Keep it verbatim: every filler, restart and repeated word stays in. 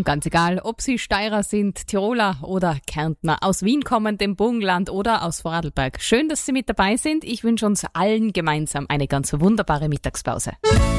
Und ganz egal, ob Sie Steirer sind, Tiroler oder Kärntner, aus Wien kommen, dem Burgenland oder aus Vorarlberg. Schön, dass Sie mit dabei sind. Ich wünsche uns allen gemeinsam eine ganz wunderbare Mittagspause.